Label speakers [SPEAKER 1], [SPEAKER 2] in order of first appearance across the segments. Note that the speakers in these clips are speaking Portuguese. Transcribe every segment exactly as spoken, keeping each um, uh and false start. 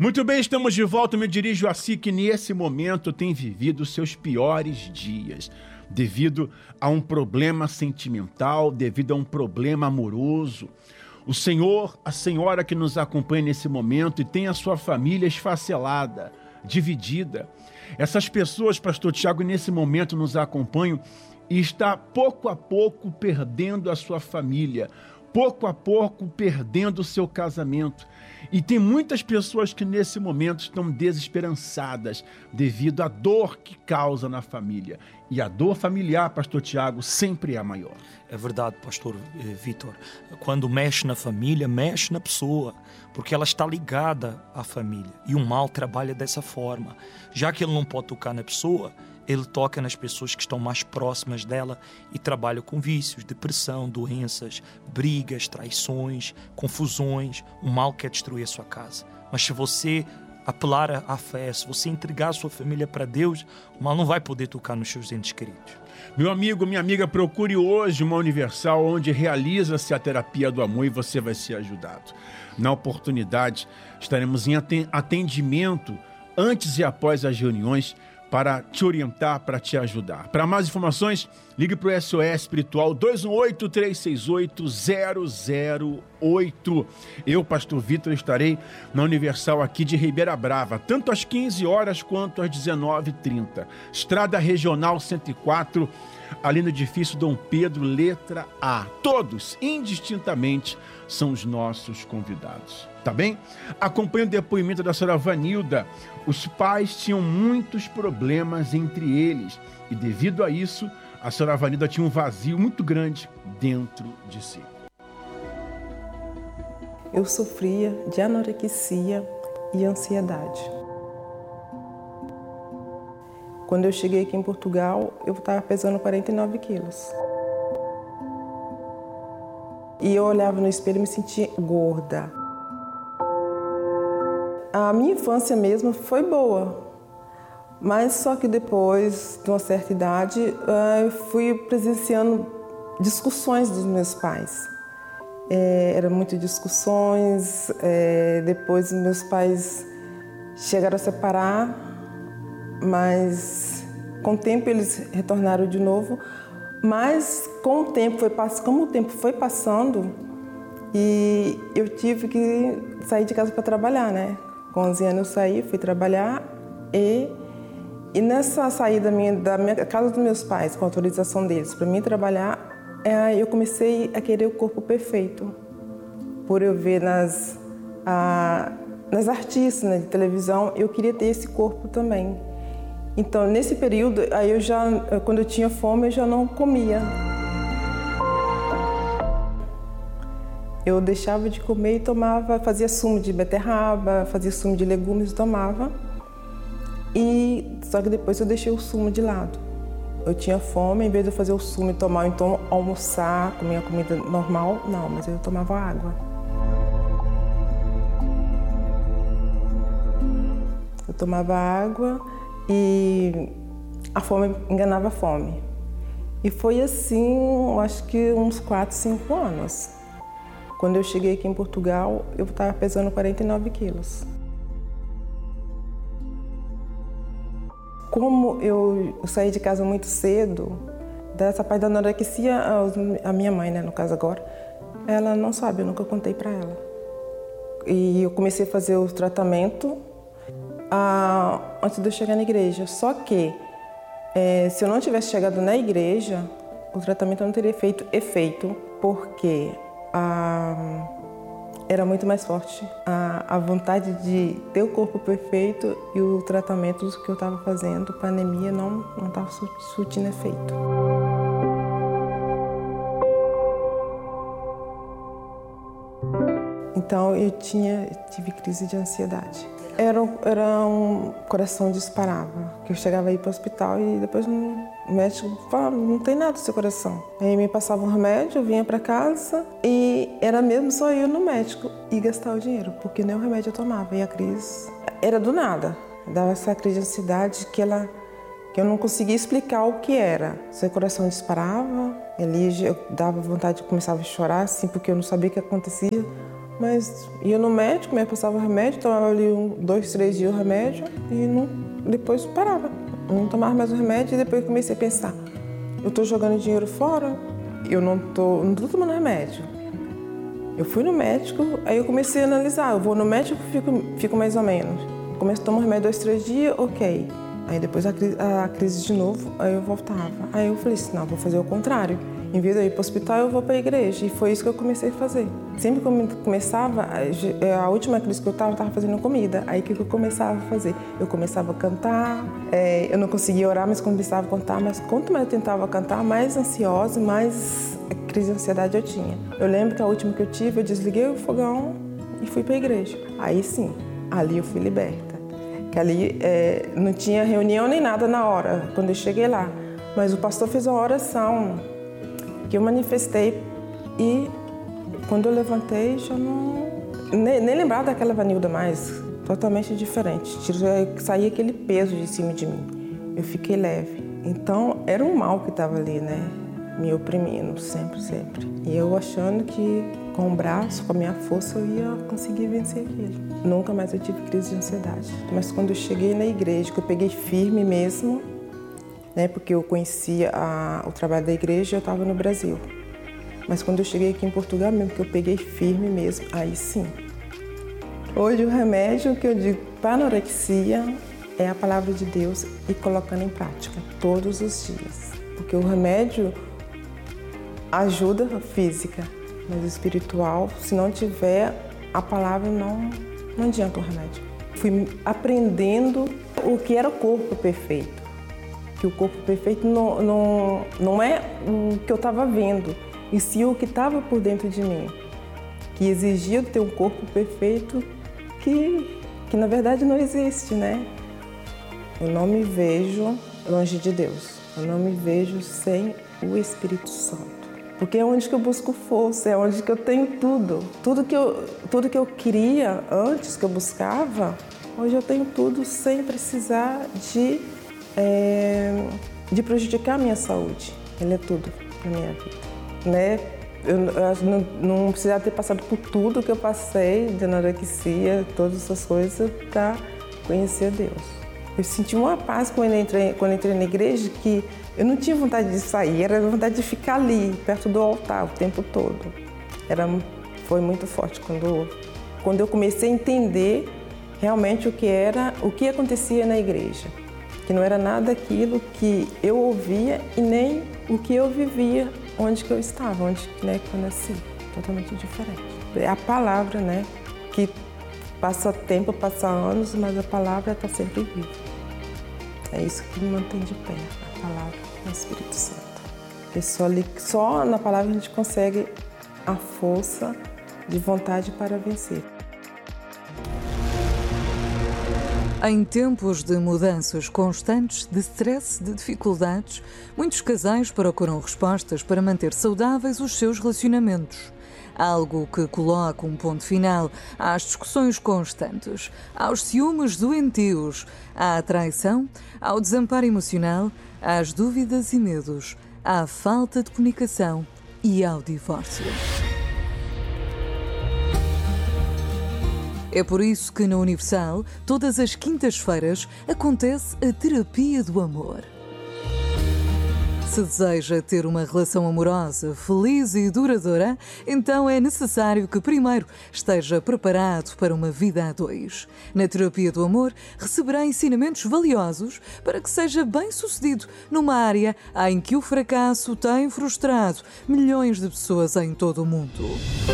[SPEAKER 1] Muito bem, estamos de volta. Me dirijo a si que nesse momento tem vivido seus piores dias, devido a um problema sentimental, devido a um problema amoroso. O senhor, a senhora que nos acompanha nesse momento e tem a sua família esfacelada, dividida. Essas pessoas, pastor Tiago, nesse momento nos acompanham e está pouco a pouco perdendo a sua família, pouco a pouco perdendo o seu casamento. E tem muitas pessoas que nesse momento estão desesperançadas devido à dor que causa na família. E a dor familiar, pastor Tiago, sempre é a maior.
[SPEAKER 2] É verdade, pastor Vitor. Quando mexe na família, mexe na pessoa, porque ela está ligada à família. E o mal trabalha dessa forma. Já que ele não pode tocar na pessoa, ele toca nas pessoas que estão mais próximas dela e trabalha com vícios, depressão, doenças, brigas, traições, confusões. O mal quer destruir a sua casa. Mas se você apelar à fé, se você entregar a sua família para Deus, o mal não vai poder tocar nos seus entes queridos.
[SPEAKER 1] Meu amigo, minha amiga, procure hoje uma Universal onde realiza-se a terapia do amor e você vai ser ajudado. Na oportunidade, estaremos em atendimento antes e após as reuniões para te orientar, para te ajudar. Para mais informações, ligue para o S O S Espiritual dois um oito, três seis oito, zero zero oito. Eu, pastor Vitor, estarei na Universal aqui de Ribeira Brava, tanto às quinze horas quanto às dezenove e trinta. Estrada Regional cento e quatro, ali no edifício Dom Pedro, letra A. Todos, indistintamente, são os nossos convidados. Tá bem? Acompanhe o depoimento da senhora Vanilda. Os pais tinham muitos problemas entre eles e, devido a isso, a senhora Vanilda tinha um vazio muito grande dentro de si.
[SPEAKER 3] Eu sofria de anorexia e ansiedade. Quando eu cheguei aqui em Portugal, eu estava pesando quarenta e nove quilos. E eu olhava no espelho e me sentia gorda. A minha infância mesmo foi boa, mas só que depois, de uma certa idade, eu fui presenciando discussões dos meus pais. É, eram muitas discussões, é, depois meus pais chegaram a separar, mas com o tempo eles retornaram de novo. Mas com o tempo foi, como o tempo foi passando, e eu tive que sair de casa para trabalhar, né? Com onze anos eu saí, fui trabalhar e, e nessa saída minha, da minha casa dos meus pais, com a autorização deles, para mim trabalhar, é, eu comecei a querer o corpo perfeito. Por eu ver nas, a, nas artistas, né, de televisão, eu queria ter esse corpo também. Então, nesse período, aí eu já, quando eu tinha fome, eu já não comia. Eu deixava de comer e tomava, fazia sumo de beterraba, fazia sumo de legumes e tomava. E, só que depois eu deixei o sumo de lado. Eu tinha fome, em vez de eu fazer o sumo e tomar, então almoçar, comer a comida normal, não, mas eu tomava água. Eu tomava água e a fome enganava a fome. E foi assim, acho que uns quatro, cinco anos. Quando eu cheguei aqui em Portugal, eu estava pesando quarenta e nove quilos. Como eu saí de casa muito cedo, dessa parte da anorexia, a minha mãe, né, no caso agora, ela não sabe, eu nunca contei para ela. E eu comecei a fazer o tratamento ah, antes de eu chegar na igreja. Só que, é, se eu não tivesse chegado na igreja, o tratamento não teria feito efeito, porque Ah, era muito mais forte a, a vontade de ter o corpo perfeito e o tratamento que eu estava fazendo para anemia não não estava surtindo efeito. Então eu tinha tive crise de ansiedade. Era, era um coração disparava, que eu chegava aí para o hospital e depois o médico falava, não tem nada no seu coração. Aí me passava um remédio, eu vinha para casa e era mesmo só eu no médico e gastar o dinheiro, porque nem o remédio eu tomava. E a crise era do nada, dava essa crise de ansiedade que, ela, que eu não conseguia explicar o que era. Seu coração disparava, ali eu dava vontade de começar a chorar, assim, porque eu não sabia o que acontecia. Mas ia no médico, me passava remédio, tomava ali um, dois, três dias o remédio e não, depois parava. Eu não tomava mais o remédio e depois comecei a pensar, eu estou jogando dinheiro fora, eu não estou não tô tomando remédio. Eu fui no médico, aí eu comecei a analisar, eu vou no médico e fico, fico mais ou menos. Começo a tomar remédio dois, três dias, ok. Aí depois a crise, a crise de novo, aí eu voltava. Aí eu falei assim, não, vou fazer o contrário. Em vez de eu ir para o hospital, eu vou para a igreja. E foi isso que eu comecei a fazer. Sempre que eu começava, a última crise que eu estava, eu estava fazendo comida. Aí o que eu começava a fazer? Eu começava a cantar, é, eu não conseguia orar, mas começava a cantar. Mas quanto mais eu tentava cantar, mais ansiosa, mais crise de ansiedade eu tinha. Eu lembro que a última que eu tive, eu desliguei o fogão e fui para a igreja. Aí sim, ali eu fui liberta. Que ali é, não tinha reunião nem nada na hora, quando eu cheguei lá. Mas o pastor fez uma oração que eu manifestei e quando eu levantei já não... Nem, nem lembrava daquela Vanilda mais, totalmente diferente. Saía aquele peso de cima de mim. Eu fiquei leve. Então era um mal que estava ali, né? Me oprimindo sempre, sempre. E eu achando que com o braço, com a minha força, eu ia conseguir vencer aquilo. Nunca mais eu tive crise de ansiedade. Mas quando eu cheguei na igreja, que eu peguei firme mesmo, né, porque eu conhecia a, o trabalho da igreja, eu estava no Brasil. Mas quando eu cheguei aqui em Portugal mesmo, que eu peguei firme mesmo, aí sim. Hoje o remédio que eu digo para a anorexia é a palavra de Deus e colocando em prática todos os dias. Porque o remédio ajuda a física, mas o espiritual, se não tiver a palavra, não, não adianta o remédio. Fui aprendendo o que era o corpo perfeito. Que o corpo perfeito não, não, não é o que eu estava vendo, e sim o que estava por dentro de mim. Que exigia ter um corpo perfeito que, que na verdade não existe, né? Eu não me vejo longe de Deus. Eu não me vejo sem o Espírito Santo. Porque é onde que eu busco força, é onde que eu tenho tudo. Tudo que eu, tudo que eu queria antes, que eu buscava, hoje eu tenho tudo sem precisar de, é, de prejudicar a minha saúde. Ele é tudo na minha vida. Né? Eu, eu não, não precisava ter passado por tudo que eu passei, de anorexia, todas essas coisas, para conhecer Deus. Eu senti uma paz quando eu entrei, quando eu entrei na igreja, que eu não tinha vontade de sair, era vontade de ficar ali, perto do altar, o tempo todo. Era, foi muito forte quando, quando eu comecei a entender realmente o que era, o que acontecia na igreja. Que não era nada aquilo que eu ouvia e nem o que eu vivia onde que eu estava, onde, né, que eu nasci. Totalmente diferente. É a palavra, né, que passa tempo, passa anos, mas a palavra está sempre viva. É isso que me mantém de pé, a palavra do Espírito Santo. Porque só, ali, só na palavra a gente consegue a força de vontade para vencer.
[SPEAKER 4] Em tempos de mudanças constantes, de stress, de dificuldades, muitos casais procuram respostas para manter saudáveis os seus relacionamentos. Algo que coloca um ponto final às discussões constantes, aos ciúmes doentios, à traição, ao desamparo emocional, às dúvidas e medos, à falta de comunicação e ao divórcio. É por isso que na Universal, todas as quintas-feiras, acontece a Terapia do Amor. Se deseja ter uma relação amorosa, feliz e duradoura, então é necessário que primeiro esteja preparado para uma vida a dois. Na Terapia do Amor, receberá ensinamentos valiosos para que seja bem-sucedido numa área em que o fracasso tem frustrado milhões de pessoas em todo o mundo.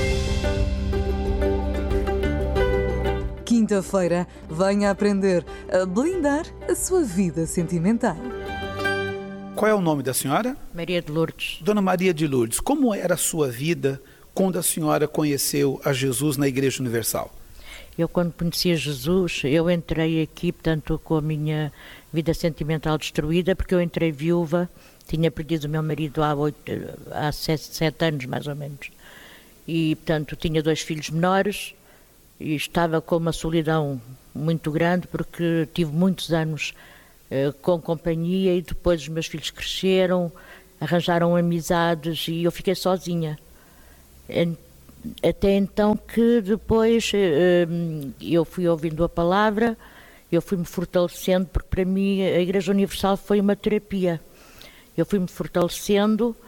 [SPEAKER 4] Quinta-feira, venha aprender a blindar a sua vida sentimental.
[SPEAKER 5] Qual é o nome da senhora?
[SPEAKER 6] Maria de Lourdes.
[SPEAKER 5] Dona Maria de Lourdes, como era a sua vida quando a senhora conheceu a Jesus na Igreja Universal?
[SPEAKER 6] Eu, quando conheci a Jesus, eu entrei aqui, portanto, com a minha vida sentimental destruída, porque eu entrei viúva, tinha perdido o meu marido há, oito, há sete, sete anos, mais ou menos. E, portanto, tinha dois filhos menores e estava com uma solidão muito grande, porque tive muitos anos com companhia e depois os meus filhos cresceram, arranjaram amizades e eu fiquei sozinha. até então que depois uh, eu fui ouvindo a palavra, eu fui-me fortalecendo, porque para mim a Igreja Universal foi uma terapia. Eu fui-me fortalecendo